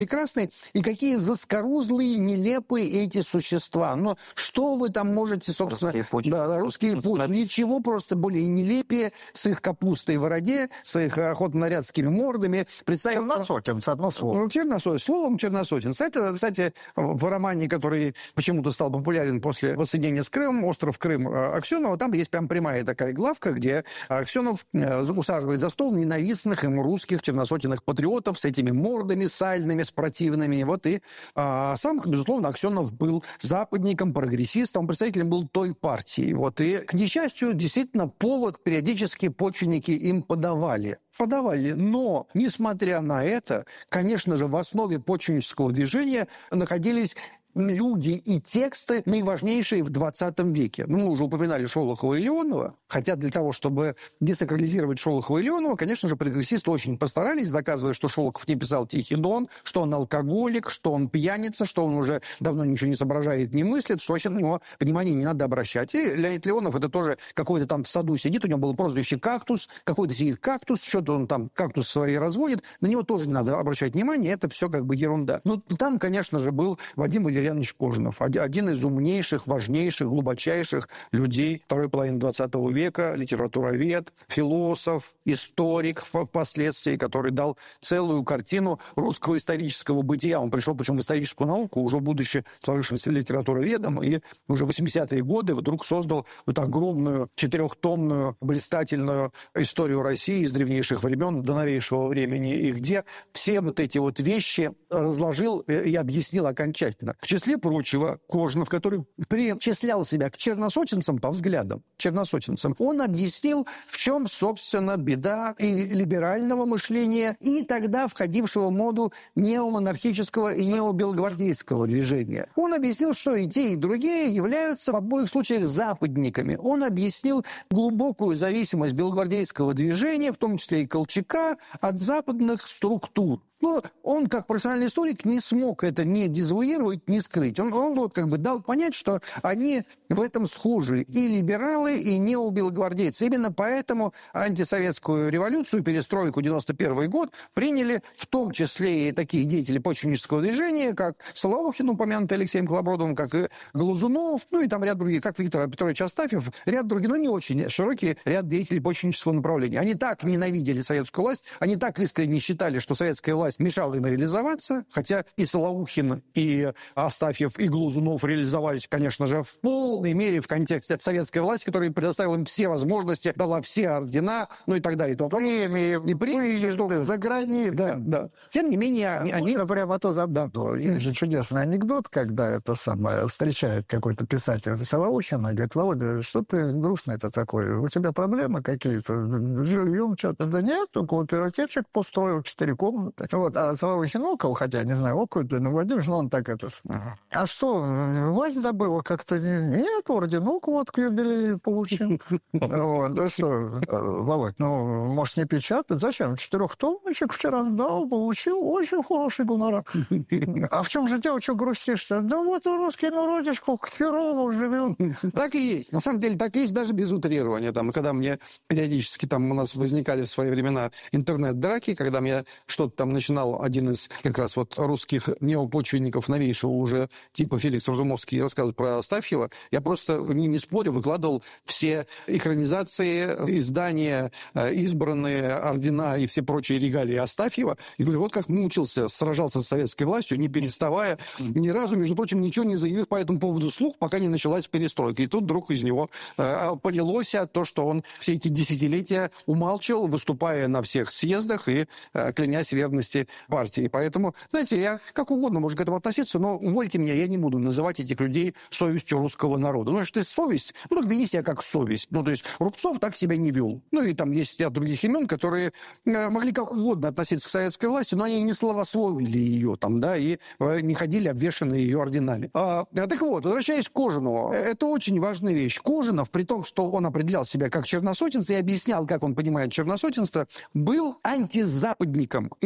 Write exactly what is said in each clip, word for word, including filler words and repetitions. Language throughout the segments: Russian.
прекрасные, и какие заскорузлые, нелепые эти существа. Но что вы там можете, собственно... Русские путь. Да, русские путь. Ничего просто более нелепее с их капустой в бороде, с их охотно-нарядскими мордами. Представь... Черносотенц, одно слово. Черносотенц, словом черносотенц. Это, кстати, в романе, который почему-то стал популярен после воссоединения с Крымом, «Остров Крым» Аксенова, там есть прям прямая такая главка, где Аксенов усаживает за стол ненавистных ему русских черносотенных патриотов с этими мордами сальными, с противными. Вот и а, сам, безусловно, Аксенов был западником, прогрессистом, представителем был той партии. Вот. И, к несчастью, действительно, повод периодически почвенники им подавали. Подавали. Но, несмотря на это, конечно же, в основе почвеннического движения находились люди и тексты, наиважнейшие в двадцатом веке. Ну, мы уже упоминали Шолохова и Леонова, хотя для того, чтобы десакрализировать Шолохова и Леонова, конечно же, прогрессисты очень постарались, доказывая, что Шолохов не писал «Тихий Дон», что он алкоголик, что он пьяница, что он уже давно ничего не соображает, не мыслит, что вообще на него внимания не надо обращать. И Леонид Леонов, это тоже какой-то там в саду сидит, у него было прозвище «Кактус», какой-то сидит кактус, что-то он там кактус свои разводит, на него тоже не надо обращать внимание, это все как бы ерунда. Ну, там, конечно же, был Вадим Валерьянович Кожинов, один из умнейших, важнейших, глубочайших людей второй половины двадцатого века, литературовед, философ, историк впоследствии, который дал целую картину русского исторического бытия. Он пришел, причем в историческую науку, уже будучи сложившимся литературоведом, и уже в восьмидесятые годы вдруг создал вот огромную четырехтомную блистательную историю России с древнейших времен до новейшего времени, и где все вот эти вот вещи разложил и объяснил окончательно. В числе прочего, Кожинов, который причислял себя к черносотенцам по взглядам, черносотенцам, он объяснил, в чем, собственно, беда и либерального мышления, и тогда входившего в моду неомонархического и необелгвардейского движения. Он объяснил, что и те, и другие являются в обоих случаях западниками. Он объяснил глубокую зависимость белогвардейского движения, в том числе и Колчака, от западных структур. Но он, как профессиональный историк, не смог это ни дезавуировать, ни скрыть. Он, он вот как бы дал понять, что они в этом схожи. И либералы, и необелогвардейцы. Именно поэтому антисоветскую революцию, перестройку девяносто первый год приняли в том числе и такие деятели почвеннического движения, как Соловухин, упомянутый Алексеем Колобродовым, как и Глазунов, ну и там ряд других, как Виктор Петрович Астафьев, ряд других, но не очень широкий ряд деятелей почвеннического направления. Они так ненавидели советскую власть, они так искренне считали, что советская власть мешала им реализоваться, хотя и Соловухин, и Астафьев, и Глазунов реализовались, конечно же, в полной мере в контексте советской власти, которая предоставила им все возможности, дала все ордена, ну и так далее. То премии, и премии, что за границей. Да, да. Тем не менее, они... они... прямо то забавно. Есть же чудесный анекдот, когда это самое встречает какой-то писатель Соловухина, говорит: Володя, что ты грустный-то такой? У тебя проблемы какие-то? Жильем что-то? Да нет, кооперативчик построил, четыре комнаты. Вот, а Соловухин около, хотя, не знаю, около, но Владимир, ну, он так это... Ага. А что, власть добыла как-то? Нет, орденок вот к юбилею получил. Вот, да что, Володь, ну, может, не печатать? Зачем? Четырехтомничек вчера сдал, получил очень хороший гонорар. А в чем же дело, что грустишь-то? Да вот русский народишко херово живет. Так и есть. На самом деле, так и есть, даже без утрирования. Там, когда мне периодически там у нас возникали в свои времена интернет-драки, когда мне что-то там начинал один из как раз вот русских неопочвенников новейшего уже типа Феликс Разумовский рассказывать про Астафьева, я просто, не, не спорю, выкладывал все экранизации, издания, избранные ордена и все прочие регалии Астафьева, и говорю, вот как мучился, сражался с советской властью, не переставая, ни разу, между прочим, ничего не заявив по этому поводу вслух, пока не началась перестройка. И тут вдруг из него э, полилось то, что он все эти десятилетия умалчивал, выступая на всех съездах и э, клянясь верности партии. Поэтому, знаете, я как угодно могу к этому относиться, но увольте меня, я не буду называть этих людей совестью русского народа. Ну, что ты совесть, ну, так вели себя как совесть. Ну, то есть Рубцов так себя не вел. Ну, и там есть ряд других имен, которые э, могли как угодно относиться к советской власти, но они не славословили ее там, да, и э, не ходили обвешанные ее орденами. А, так вот, возвращаясь к Кожину, это очень важная вещь. Кожинов, при том, что он определял себя как черносотенец и объяснял, как он понимает черносотенство, был антизападником. И это, по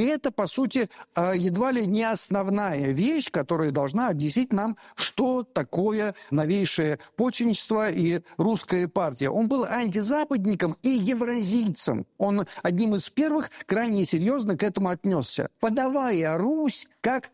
по сути, едва ли не основная вещь, которая должна объяснить нам, что такое новейшее почвенничество и русская партия. Он был антизападником и евразийцем. Он одним из первых крайне серьезно к этому отнесся, подавая Русь как